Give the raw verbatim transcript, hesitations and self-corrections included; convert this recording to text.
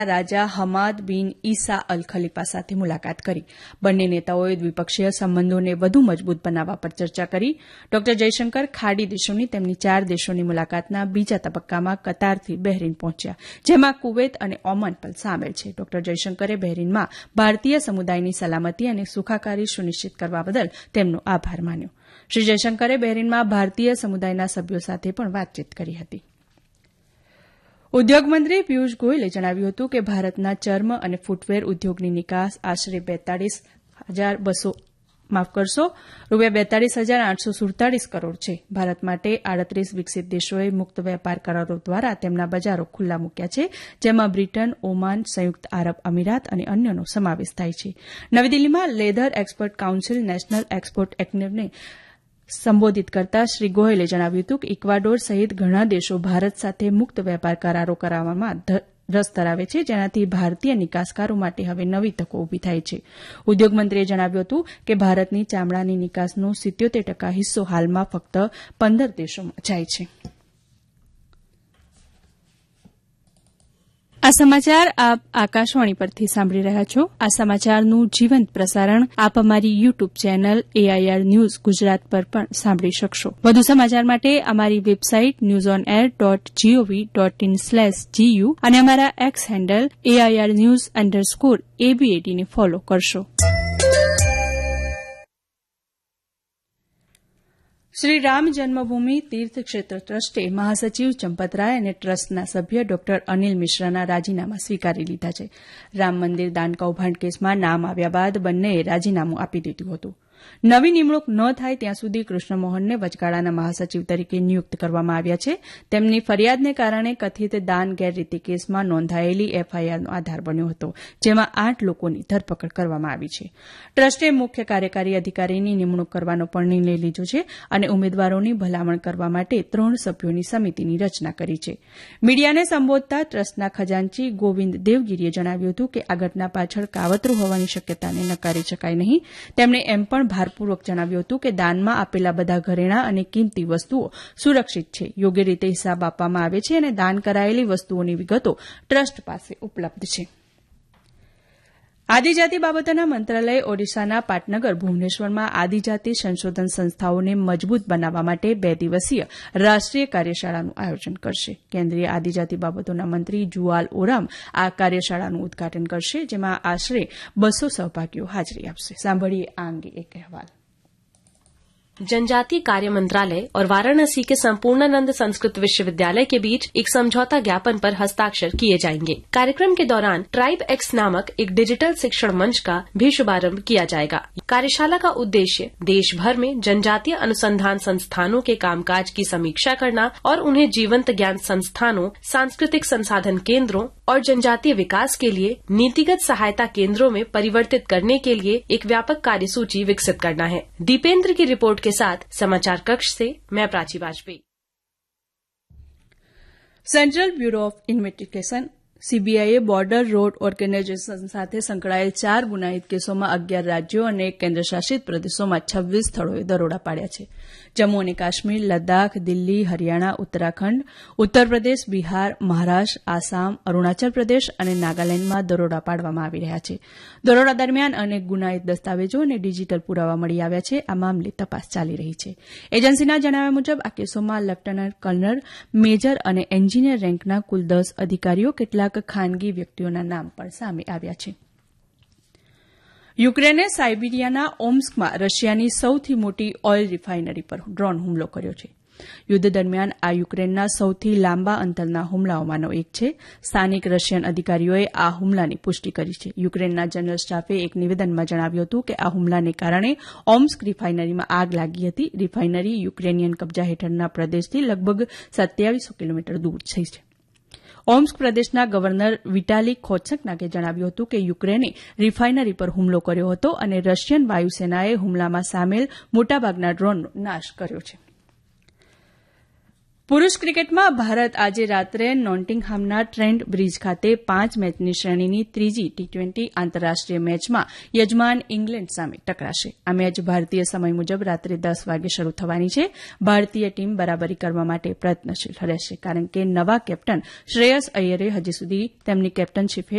રાજા Hamad બિન ઈસા અલ ખલીફા સાથે મુલાકાત કરી. બંને નેતાઓએ દ્વિપક્ષીય સંબંધોને વધુ મજબૂત બનાવવા પર ચર્ચા કરી. ડોક્ટર જયશંકર ખાડી દેશોની તેમની ચાર દેશોની મુલાકાતના બીજા તબક્કામાં કતારથી બહેરીન પહોંચ્યા, જેમાં કુવૈત અને ઓમાન પણ સામેલ છે. ડોક્ટર જયશંકરે બહેરીનમાં ભારતીય સમુદાયની સલામતી અને સુખાકારી સુનિશ્ચિત કરવા બદલ તેમનો આભાર માન્યો. શ્રી જયશંકરે બહેરીનમાં ભારતીય સમુદાયના સભ્યો સાથે પણ વાતચીત કરી હતી. ઉદ્યોગમંત્રી પિયુષ ગોયલે જણાવ્યું હતું કે ભારતના ચર્મ અને ફૂટવેર ઉદ્યોગની નિકાસ આશરે બેતાળીસ હજાર બસો માફ કરશો રૂપિયા બેતાળીસ હજાર આઠસો સુડતાળીસ કરોડ છે. ભારત માટે આડત્રીસ વિકસિત દેશોએ મુક્ત વેપાર કરારો દ્વારા તેમના બજારો ખુલ્લા મૂક્યા છે, જેમાં બ્રિટન, ઓમાન, સંયુક્ત આરબ અમીરાત અને અન્યનો સમાવેશ થાય છે. નવી દિલ્હીમાં leather expert council national export એક્ટિવને સંબોધિત કરતા શ્રી ગોયલે જણાવ્યું હતું કે ઇક્વાડોર સહિત ઘણા દેશો ભારત સાથે મુક્ત વેપાર કરારો કરાવવામાં રસ ધરાવે છે, જેનાથી ભારતીય નિકાસકારો માટે હવે નવી તકો ઉભી થાય છે. ઉદ્યોગમંત્રીએ જણાવ્યું હતું કે ભારતની ચામડાની નિકાસનો સિત્યોતેર ટકા હિસ્સો હાલમાં ફક્ત પંદર દેશોમાં જાય છે. આ સમાચાર આપ આકાશવાણી પરથી સાંભળી રહ્યા છો. આ સમાચારનું જીવંત પ્રસારણ આપ અમારી YouTube channel AIR news Gujarat પર પણ સાંભળી શકશો. વધુ સમાચાર માટે અમારી website news on air dot GOV dot in slash GU અને અમારા x handle AIR news underscore એબીએટીને follow કરશો. શ્રી રામ જન્મભૂમિ તીર્થ ક્ષેત્ર ટ્રસ્ટે મહાસચિવ ચંપતરાય અને ટ્રસ્ટના સભ્ય ડોક્ટર અનિલ મિશ્રાના રાજીનામા સ્વીકારી લીધા છે. રામ મંદિર દાન કૌભાંડ કેસમાં નામ આવ્યા બાદ બંનેએ રાજીનામું આપી દીધું હતું. નવી નિમણૂક ન થાય ત્યાં સુધી કૃષ્ણમોહનને વચગાળાના મહાસચિવ તરીકે નિયુક્ત કરવામાં આવ્યા છે. તેમની ફરિયાદને કારણે કથિત દાન ગેરરીતિ કેસમાં નોંધાયેલી એફઆઈઆરનો આધાર બન્યો હતો, જેમાં આઠ લોકોની ધરપકડ કરવામાં આવી છે. ટ્રસ્ટે મુખ્ય કાર્યકારી અધિકારીની નિમણૂક કરવાનો પણ નિર્ણય લીધો છે અને ઉમેદવારોની ભલામણ કરવા માટે ત્રણ સભ્યોની સમિતિની રચના કરી છે. મીડિયાને સંબોધતા ટ્રસ્ટના ખજાનચી ગોવિંદ દેવગીરીએ જણાવ્યું હતું કે આ ઘટના પાછળ કાવતરું હોવાની શક્યતાને નકારી શકાય નહીં. તેમણે એમ પણ ભારપૂર્વક જણાવ્યું હતું કે દાનમાં આપેલા બધા ઘરેણાં અને કિંમતી વસ્તુઓ સુરક્ષિત છે, યોગ્ય રીતે હિસાબ આપવામાં આવે છે અને દાન કરાયેલી વસ્તુઓની વિગતો ટ્રસ્ટ પાસે ઉપલબ્ધ છે. આદિજાતિ બાબતોના મંત્રાલયે ઓડિશાના પાટનગર ભુવનેશ્વરમાં આદિજાતિ સંશોધન સંસ્થાઓને મજબૂત બનાવવા માટે બે દિવસીય રાષ્ટ્રીય કાર્યશાળાનું આયોજન કરશે. કેન્દ્રીય આદિજાતિ બાબતોના મંત્રી જુવાલ ઓરામ આ કાર્યશાળાનું ઉદઘાટન કરશે, જેમાં આશરે બસો સહભાગીઓ હાજરી આપશે. સાંભળીએ આ અંગે એક અહેવાલ. जनजातीय कार्य मंत्रालय और वाराणसी के संपूर्णानंद संस्कृत विश्वविद्यालय के बीच एक समझौता ज्ञापन पर हस्ताक्षर किए जाएंगे. कार्यक्रम के दौरान ट्राइब एक्स नामक एक डिजिटल शिक्षण मंच का भी शुभारंभ किया जाएगा. कार्यशाला का उद्देश्य देश भर में जनजातीय अनुसंधान संस्थानों के कामकाज की समीक्षा करना और उन्हें जीवंत ज्ञान संस्थानों, सांस्कृतिक संसाधन केंद्रों और जनजातीय विकास के लिए नीतिगत सहायता केंद्रों में परिवर्तित करने के लिए एक व्यापक कार्यसूची विकसित करना है. दीपेंद्र की रिपोर्ट के साथ समाचार कक्ष से मैं Prachi Vajpayee. Central bureau of investigation સીબીઆઈએ બોર્ડર રોડ ઓર્ગેનાઇઝેશન સાથે સંકળાયેલ ચાર ગુનાહિત કેસોમાં અગિયાર રાજ્યો અને કેન્દ્રશાસિત પ્રદેશોમાં છવ્વીસ સ્થળોએ દરોડા પાડ્યા છે. જમ્મુ અને કાશ્મીર, લદ્દાખ, દિલ્હી, હરિયાણા, ઉત્તરાખંડ, ઉત્તર પ્રદેશ, બિહાર, મહારાષ્ટ્ર, આસામ, અરુણાચલ પ્રદેશ અને નાગાલેન્ડમાં દરોડા પાડવામાં આવી રહ્યા છે. દરોડા દરમિયાન અનેક ગુનાહિત દસ્તાવેજો અને ડિજીટલ પુરાવા મળી આવ્યા છે. આ મામલે તપાસ ચાલી રહી છે. એજન્સીના જણાવ્યા મુજબ આ કેસોમાં લેફ્ટનન્ટ કર્નલ, મેજર અને એન્જિનિયર રેન્કના કુલ દસ અધિકારીઓ, કેટલાક ખાનગી વ્યક્તિઓના નામ પણ સામે આવ્યા છે. યુક્રેને સાયબિરિયાના ઓમ્સ્કમાં રશિયાની સૌથી મોટી ઓઇલ રિફાઇનરી પર ડ્રોન હુમલો કર્યો છે. યુદ્ધ દરમિયાન આ યુક્રેનના સૌથી લાંબા અંતરના હુમલાઓમાંનો એક છે. સ્થાનિક રશિયન અધિકારીઓએ આ હુમલાની પુષ્ટિ કરી છે. યુક્રેનના જનરલ સ્ટાફે એક નિવેદનમાં જણાવ્યું હતું કે આ હુમલાને કારણે ઓમ્સ્ક રિફાઇનરીમાં આગ લાગી હતી. રિફાઇનરી યુક્રેનિયન કબજા હેઠળના પ્રદેશથી લગભગ સત્યાવીસો કિલોમીટર દૂર છે. ઓમ્સ્ક પ્રદેશના ગવર્નર વિટાલી ખોચકનાકે જણાવ્યું હતું કે યુક્રેને રિફાઇનરી પર હુમલો કર્યો હતો અને રશિયન વાયુસેનાએ હુમલામાં સામેલ મોટાભાગના ડ્રોનનો નાશ કર્યો છે. પુરૂષ ક્રિકેટમાં ભારત આજે રાત્રે નોટિંગહામના ટ્રેન્ટ બ્રિજ ખાતે પાંચ મેચની શ્રેણીની ત્રીજી ટી ટ્વેન્ટી આંતરરાષ્ટ્રીય મેચમાં યજમાન ઇંગ્લેન્ડ સામે ટકરાશે. આ મેચ ભારતીય સમય મુજબ રાત્રે દસ વાગે શરૂ થવાની છે. ભારતીય ટીમ બરાબરી કરવા માટે પ્રયત્નશીલ રહેશે, કારણ કે નવા કેપ્ટન શ્રેયસ અય્યરે હજી સુધી તેમની કેપ્ટનશીપ